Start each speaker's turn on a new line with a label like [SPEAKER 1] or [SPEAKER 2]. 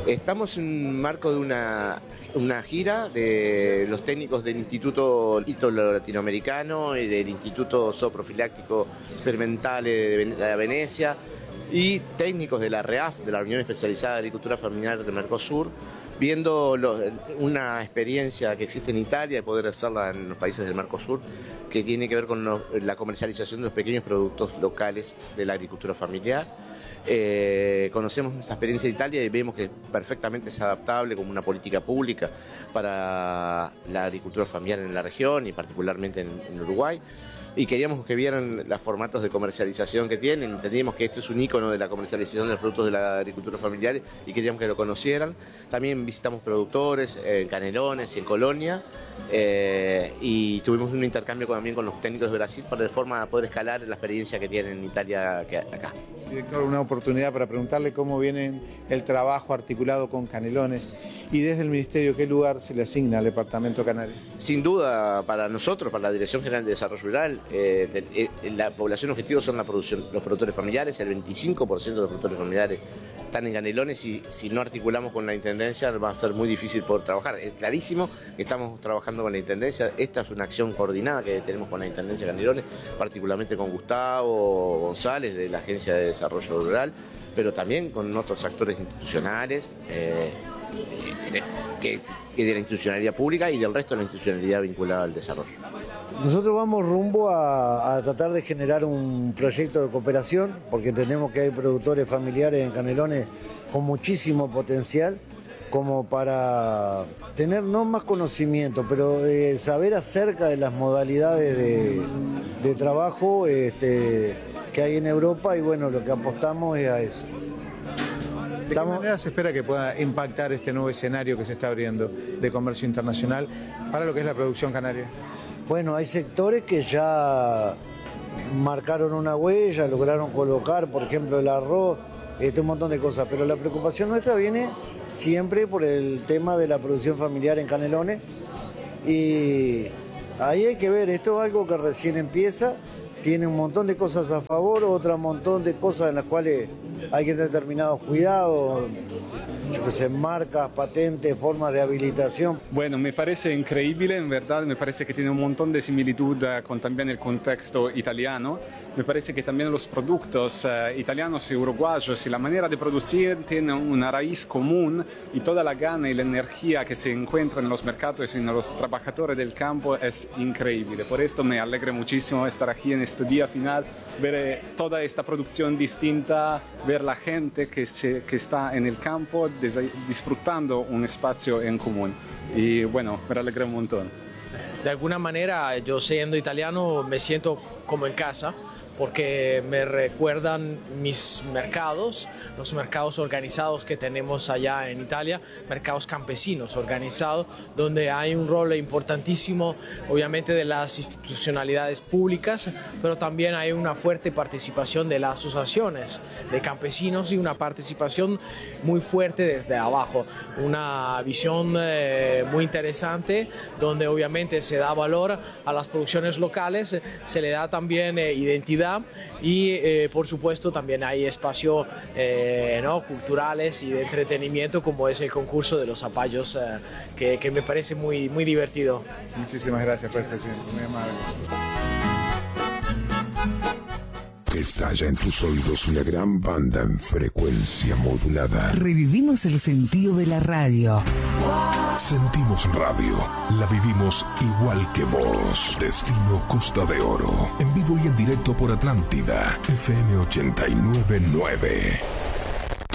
[SPEAKER 1] Estamos en marco de una gira de los técnicos del Instituto Ítalo Latinoamericano y del Instituto Zooprofiláctico Experimental de Venecia y técnicos de la REAF, de la Reunión Especializada de Agricultura Familiar de Mercosur, viendo una experiencia que existe en Italia y poder hacerla en los países del Mercosur, que tiene que ver con la comercialización de los pequeños productos locales de la agricultura familiar. Conocemos esta experiencia de Italia y vemos que perfectamente es adaptable como una política pública para la agricultura familiar en la región y particularmente en Uruguay. Y queríamos que vieran los formatos de comercialización que tienen. Entendíamos que esto es un ícono de la comercialización de los productos de la agricultura familiar y queríamos que lo conocieran. También visitamos productores en Canelones y en Colonia y tuvimos un intercambio también con los técnicos de Brasil para de forma a poder escalar la experiencia que tienen en Italia acá.
[SPEAKER 2] Director, una oportunidad para preguntarle cómo viene el trabajo articulado con Canelones y desde el Ministerio, ¿qué lugar se le asigna al Departamento Canario?
[SPEAKER 1] Sin duda, para nosotros, para la Dirección General de Desarrollo Rural, la población objetivo son los productores familiares. El 25% de los productores familiares están en Canelones y si no articulamos con la Intendencia va a ser muy difícil poder trabajar. Es clarísimo que estamos trabajando con la Intendencia. Esta es una acción coordinada que tenemos con la Intendencia de Canelones, particularmente con Gustavo González de la Agencia de Desarrollo Rural, pero también con otros actores institucionales de la institucionalidad pública y del resto de la institucionalidad vinculada al desarrollo.
[SPEAKER 3] Nosotros vamos rumbo a tratar de generar un proyecto de cooperación, porque entendemos que hay productores familiares en Canelones con muchísimo potencial, como para tener no más conocimiento, pero saber acerca de las modalidades de trabajo que hay en Europa, y bueno, lo que apostamos es a eso.
[SPEAKER 2] ¿De qué manera se espera que pueda impactar este nuevo escenario que se está abriendo de comercio internacional para lo que es la producción canaria?
[SPEAKER 3] Bueno, hay sectores que ya marcaron una huella, lograron colocar, por ejemplo, el arroz, un montón de cosas, pero la preocupación nuestra viene siempre por el tema de la producción familiar en Canelones, y ahí hay que ver, esto es algo que recién empieza, tiene un montón de cosas a favor, otro montón de cosas en las cuales hay que tener determinados cuidados, yo que sé, marcas, patentes, formas de habilitación.
[SPEAKER 4] Bueno, me parece increíble, en verdad, me parece que tiene un montón de similitud con también el contexto italiano. Me parece que también los productos italianos y uruguayos y la manera de producir tienen una raíz común, y toda la gana y la energía que se encuentra en los mercados y en los trabajadores del campo es increíble. Por esto me alegra muchísimo estar aquí en este día final, ver toda esta producción distinta, ver la gente que está en el campo disfrutando un espacio en común. Y bueno, me alegra un montón.
[SPEAKER 5] De alguna manera, yo siendo italiano me siento como en casa, porque me recuerdan mis mercados, los mercados organizados que tenemos allá en Italia, mercados campesinos organizados, donde hay un rol importantísimo, obviamente, de las institucionalidades públicas, pero también hay una fuerte participación de las asociaciones de campesinos y una participación muy fuerte desde abajo, una visión muy interesante, donde obviamente se da valor a las producciones locales, se le da también identidad, y por supuesto también hay espacios culturales y de entretenimiento, como es el concurso de los zapallos, que me parece muy, muy divertido.
[SPEAKER 2] Muchísimas gracias por esta presencia, muy amable.
[SPEAKER 6] Estalla en tus oídos una gran banda en frecuencia modulada.
[SPEAKER 7] Revivimos el sentido de la radio.
[SPEAKER 6] Sentimos radio, la vivimos igual que vos. Destino Costa de Oro, en vivo y en directo por Atlántida, FM 89.9.